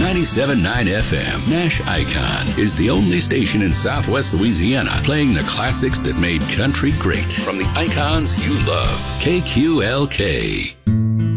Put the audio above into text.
97.9 FM, Nash Icon is the only station in Southwest Louisiana playing the classics that made country great. From the icons you love, KQLK.